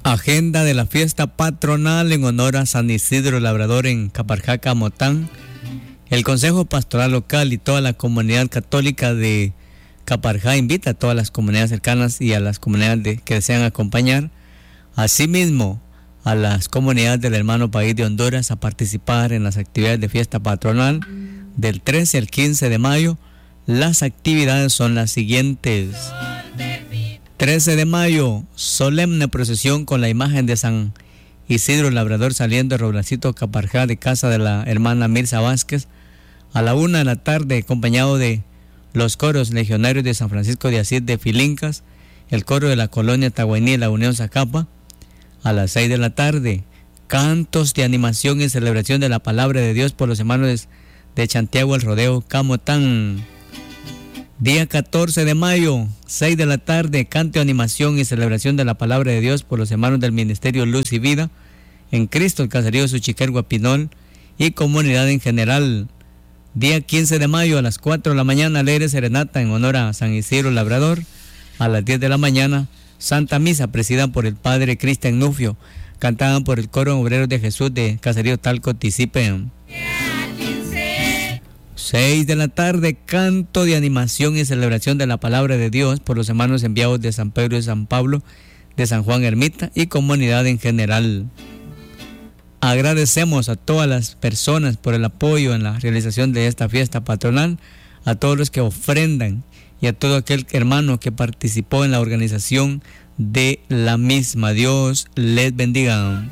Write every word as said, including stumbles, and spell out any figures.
Agenda de la fiesta patronal en honor a San Isidro Labrador en Caparjá, Motán. El Consejo Pastoral Local y toda la comunidad católica de Caparjá invita a todas las comunidades cercanas y a las comunidades de, que desean acompañar, asimismo a las comunidades del hermano país de Honduras, a participar en las actividades de fiesta patronal del trece al quince de mayo. Las actividades son las siguientes: trece de mayo, solemne procesión con la imagen de San Isidro Labrador saliendo de Roblacito, Caparjá, de casa de la hermana Mirza Vázquez, a la una de la tarde, acompañado de los coros legionarios de San Francisco de Asís de Filincas, el coro de la colonia Tahuaní y la Unión Zacapa. A las seis de la tarde, cantos de animación y celebración de la palabra de Dios por los hermanos de Chantiago el Rodeo, Camotán. Día catorce de mayo, seis de la tarde, canto, animación y celebración de la palabra de Dios por los hermanos del Ministerio Luz y Vida en Cristo, el caserío Suchiquel, Guapinol y comunidad en general. Día quince de mayo, a las cuatro de la mañana, alegre serenata en honor a San Isidro Labrador. A las diez de la mañana, Santa Misa presidida por el Padre Cristian Nufio, cantada por el coro Obreros de Jesús de caserío Talco, Tisipe. seis de la tarde, canto de animación y celebración de la palabra de Dios por los hermanos enviados de San Pedro y San Pablo, de San Juan Ermita y comunidad en general. Agradecemos a todas las personas por el apoyo en la realización de esta fiesta patronal, a todos los que ofrendan y a todo aquel hermano que participó en la organización de la misma. Dios les bendiga.